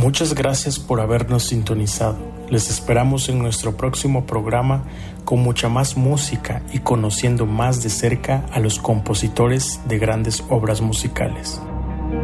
Muchas gracias por habernos sintonizado. Les esperamos en nuestro próximo programa con mucha más música y conociendo más de cerca a los compositores de grandes obras musicales.